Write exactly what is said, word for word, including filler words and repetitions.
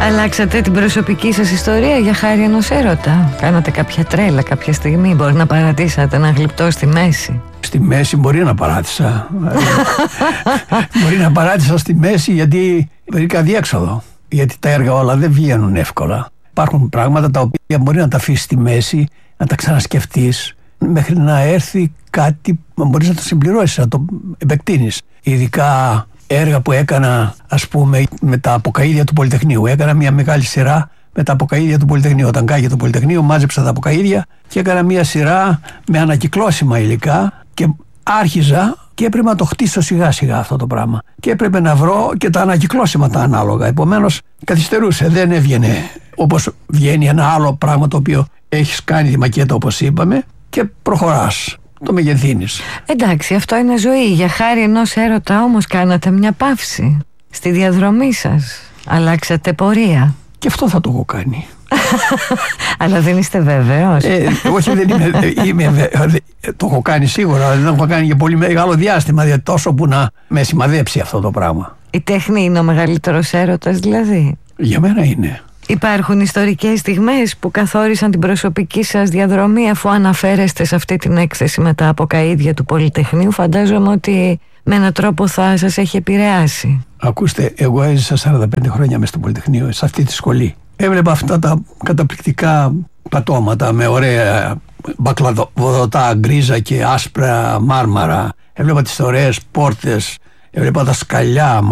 Αλλάξατε την προσωπική σας ιστορία για χάρη ενός έρωτα? Κάνατε κάποια τρέλα κάποια στιγμή? Μπορεί να παρατήσατε ένα γλυπτό στη μέση? Στη μέση μπορεί να παράτησα. Μπορεί να παράτησα στη μέση γιατί βρήκα διέξοδο. Γιατί τα έργα όλα δεν βγαίνουν εύκολα. Υπάρχουν πράγματα τα οποία μπορεί να τα αφήσεις στη μέση, να τα ξανασκεφτείς, μέχρι να έρθει κάτι που μπορείς να το συμπληρώσεις, να το επεκτείνεις. Ειδικά έργα που έκανα, ας πούμε, με τα αποκαΐδια του Πολυτεχνείου. Έκανα μια μεγάλη σειρά με τα αποκαΐδια του Πολυτεχνείου. Όταν κάγε το Πολυτεχνείο, μάζεψα τα αποκαΐδια και έκανα μια σειρά με ανακυκλώσιμα υλικά και άρχιζα και έπρεπε να το χτίσω σιγά σιγά αυτό το πράγμα. Και έπρεπε να βρω και τα ανακυκλώσιμα τα ανάλογα. Επομένως καθυστερούσε, δεν έβγαινε όπως βγαίνει ένα άλλο πράγμα το οποίο έχεις κάνει τη μακέτα όπως είπαμε και προχωράς. Το μεγεθύνεις. Εντάξει, αυτό είναι ζωή. Για χάρη ενός έρωτα όμως κάνατε μια παύση στη διαδρομή σας. Αλλάξατε πορεία. Και αυτό θα το έχω κάνει. Αλλά δεν είστε βέβαιος? Ε, όχι, δεν είμαι, είμαι βέβαιος. Το έχω κάνει σίγουρα, αλλά δεν το έχω κάνει για πολύ μεγάλο διάστημα, δηλαδή τόσο που να με σημαδέψει αυτό το πράγμα. Η τέχνη είναι ο μεγαλύτερος έρωτας δηλαδή? Για μένα είναι. Υπάρχουν ιστορικές στιγμές που καθόρισαν την προσωπική σας διαδρομή, αφού αναφέρεστε σε αυτή την έκθεση με τα αποκαΐδια του Πολυτεχνείου? Φαντάζομαι ότι με έναν τρόπο θα σας έχει επηρεάσει. Ακούστε, εγώ έζησα σαράντα πέντε χρόνια μες στο Πολυτεχνείο, σε αυτή τη σχολή. Έβλεπα αυτά τα καταπληκτικά πατώματα με ωραία μπακλαβοδοτά γκρίζα και άσπρα μάρμαρα. Έβλεπα τις ωραίες πόρτες, έβλεπα τα σκαλιά.